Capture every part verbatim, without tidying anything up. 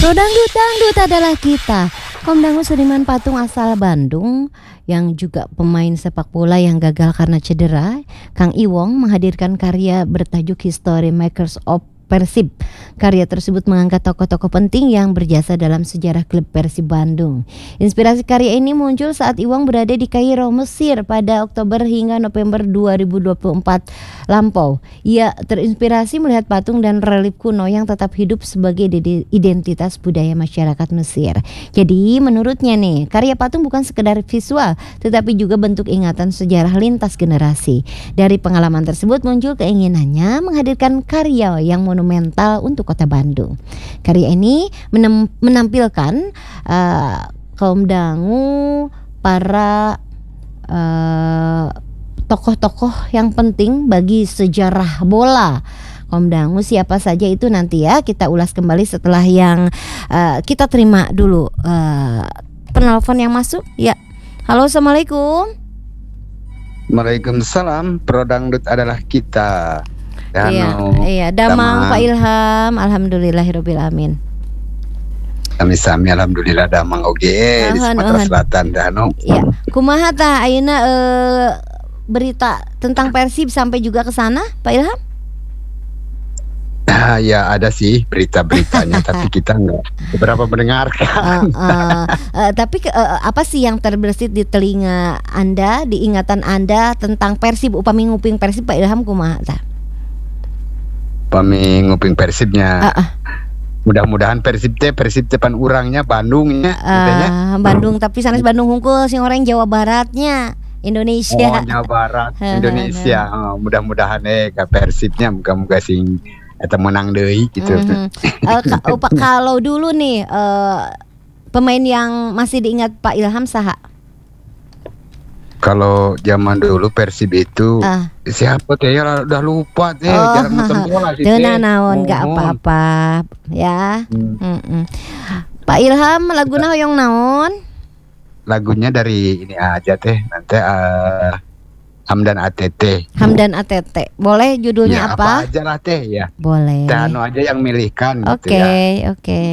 Pro Dangdut, Dangdut adalah kita. Komdangu Sudirman Patung asal Bandung yang juga pemain sepak bola yang gagal karena cedera, Kang Iwong menghadirkan karya bertajuk History Makers of Persib. Karya tersebut mengangkat tokoh-tokoh penting yang berjasa dalam sejarah klub Persib Bandung. Inspirasi karya ini muncul saat Iwong berada di Kairo, Mesir pada Oktober hingga November dua ribu dua puluh empat lampau. Ia terinspirasi melihat patung dan relief kuno yang tetap hidup sebagai identitas budaya masyarakat Mesir. Jadi menurutnya nih, karya patung bukan sekedar visual, tetapi juga bentuk ingatan sejarah lintas generasi. Dari pengalaman tersebut muncul keinginannya menghadirkan karya yang monumental untuk kota Bandung. Karya ini menem- menampilkan uh, kaum dangu, para uh, tokoh-tokoh yang penting bagi sejarah bola. Kaum dangu siapa saja itu nanti ya kita ulas kembali setelah yang uh, kita terima dulu uh, penelpon yang masuk. Ya, halo, assalamualaikum. Waalaikumsalam. Pro Dangdut adalah kita. Iya, iya, Damang, Damang Pak Ilham, alhamdulillahirabbil alamin. Kami sami alhamdulillah Damang oge di Sumatera Selatan dano. Iya, kumaha tah ayeuna eh, berita tentang Persib sampai juga ke sana, Pak Ilham? Ah, ya ada sih berita-beritanya tapi kita enggak beberapa mendengarkan. Uh, uh, uh, tapi uh, apa sih yang terbersit di telinga Anda, di ingatan Anda tentang Persib upami nguping Persib Pak Ilham kumaha tah? Pami nguping Persibnya. Uh, uh. Mudah-mudahan Persib teh Persib depan urangnya Bandungnya. Uh, Bandung tapi sanes Bandung hungkul sing orang Jawa Baratnya Indonesia. Oh, Jawa Barat Indonesia. Oh, mudah-mudahan eh ka Persibnya muga-muga sing eta menang deui gitu. Mm-hmm. uh, ka, kalau dulu nih uh, pemain yang masih diingat Pak Ilham saha? Kalau zaman dulu Persib itu uh. siapa teh ya udah lupa teh, oh, jarang nonton bola sih. Teu naon, enggak apa-apa ya. Hmm. Pak Ilham laguna hoyong naon? Lagunya dari ini aja teh, nanti uh, Hamdan A T T. Hamdan A T T. Boleh judulnya ya, apa? Apa aja lah teh ya. Boleh. Teh anu aja yang milihkan gitu ya. Oke, oke.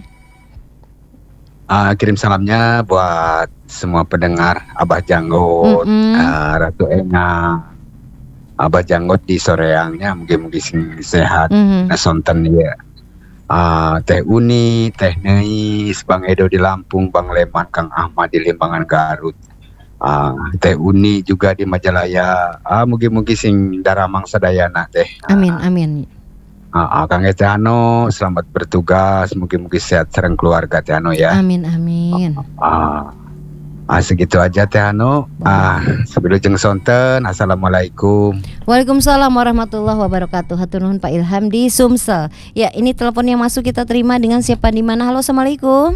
Uh, kirim salamnya buat semua pendengar Abah Janggot, mm-hmm. uh, Ratu Enga, Abah Janggot di soreangnya mungkin-mungkin sehat, mm-hmm. nasonten ya. Uh, Teh Uni, Teh Neis, Bang Edo di Lampung, Bang Leman, Kang Ahmad di Limbangan Garut, uh, Teh Uni juga di Majalaya. Uh, mungkin-mungkin sing daramang sadayana teh. Uh, amin, amin. Uh, uh, Kang Etiano, selamat bertugas, mungkin-mungkin sehat sareng keluarga Tiano ya. Amin, amin. Uh, uh, segitu aja Tiano. Ah, uh, sebelum sonten, assalamualaikum. Waalaikumsalam warahmatullahi wabarakatuh. Hatur nuhun Pak Ilham di Sumsel. Ya, ini telepon yang masuk kita terima dengan siapa di mana? Halo, assalamualaikum.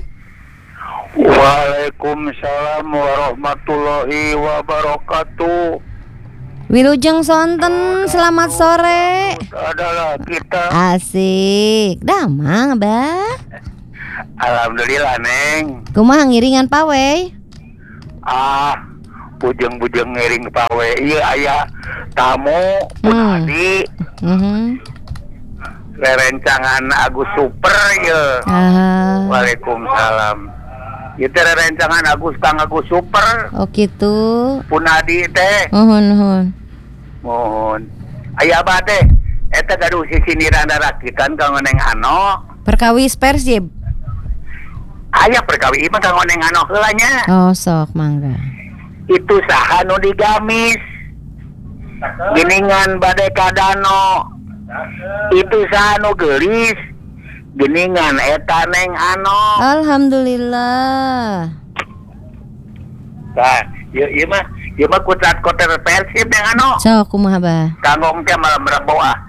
Waalaikumsalam warahmatullahi wabarakatuh. Wilujeng sonten, selamat sore. Adalah kita. Asik, damang Abah. Alhamdulillah Neng. Kumaha ngiringan pawe? Ah, bujeng-bujeng ngiring pawe. Iya aya tamu pun hmm. adi. Mm-hmm. Rerencangan Agus Super ya. Ah. Waalaikumsalam. Itu rencangan Agus Kang Agus Super. Oh gitu. Punadi teh. Mohon mohon. Mohon. Aya abah teh. Eta gaduh sisiniran rakitan kang Neng Ano. Perkawis Persib. Aya perkawis mah kang Neng Ano heula nya. Oh sok mangga. Itu saha nu digamis. Geningan bade kadano. Itu saha nu geulis. Geningan eta Neng Ano. Alhamdulillah. Nah, ieu ieu mah ieu mah kutat koter Persib Neng Ano. Sok kumaha Bah? Kangong teh malam rebo ah.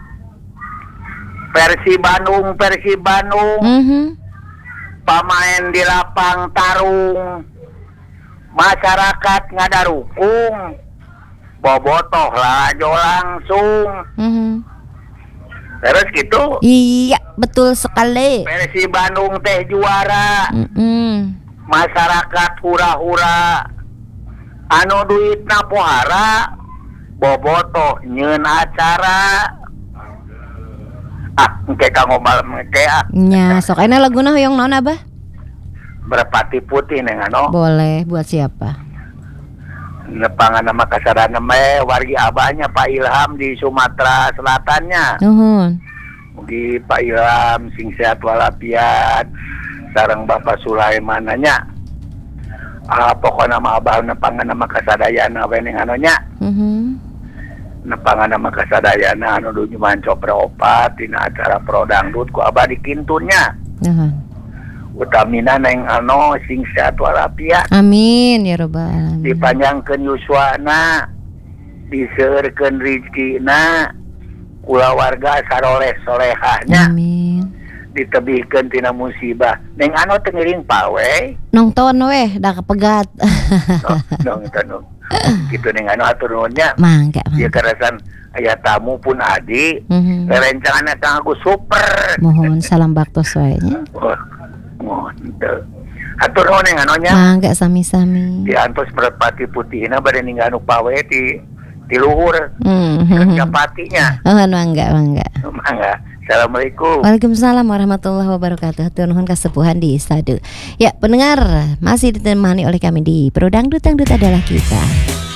Persib Bandung, Persib Bandung. Mhm. Pamain di lapang tarung. Masyarakat ngadarukung. Bobotoh lajo langsung. Mhm. Terus gitu. Iya, betul sekali. Persib Bandung teh juara. Mm-mm. Masyarakat hura-hura. Anu duitna pohara. Bobotoh nyeun acara. Ah, engke kanggo malam engke ah. Nya, sok ena laguna hoyong naon Abah? Berpati putih neng ano. Boleh, buat siapa? Nepangan nama kasarana me wargi abahnya Pak Ilham di Sumatera Selatannya. Nuhun. Mugi Pak Ilham sing sehat walafiat sareng Bapak Sulaiman nanya. Ah, pokoknya nama abah nepangan nama kasadayana we ning anonya. Mhm. Nepangan nama kasadayana anu duju mancopre opat dina acara pro dangdut ku abah di kintunnya. Nuhun. Utamina neng ano sing sehat walafiat. Amin ya robbal alamin. Dipanjangkeun yuswana, diseurkeun rizkina, kula warga saroleh solehahnya, Amin. ditebihkeun tina musibah. Neng anu teu ngiring pawe, Nongton weh da kepegat. no, dong itu no. Gitu neng anu atur nuhunnya. Mangga, Ieu mangga. karasan aya tamu pun adi, Mhm. rerencanganna Kang Agus super. Mohon salam baktos wae nya. Wah, mohon teu. Atur nuhun neng anunya. Mangga sami-sami. Diantos merpati putihna bade ninggal anu pawe di di luhur Mhm. kapatinya. Oh, mangga, mangga. Mangga. Assalamualaikum. Waalaikumsalam warahmatullahi wabarakatuh. Hatur nuhun kasepuhan di Sadu. Ya, pendengar masih ditemani oleh kami di Pro Dangdut Dangdut adalah kita.